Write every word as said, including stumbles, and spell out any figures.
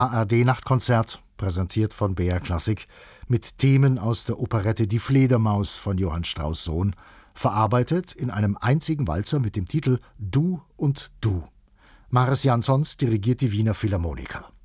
A R D-Nachtkonzert, präsentiert von B R Klassik, mit Themen aus der Operette Die Fledermaus von Johann Strauss Sohn, verarbeitet in einem einzigen Walzer mit dem Titel Du und Du. Maris Jansons dirigiert die Wiener Philharmoniker.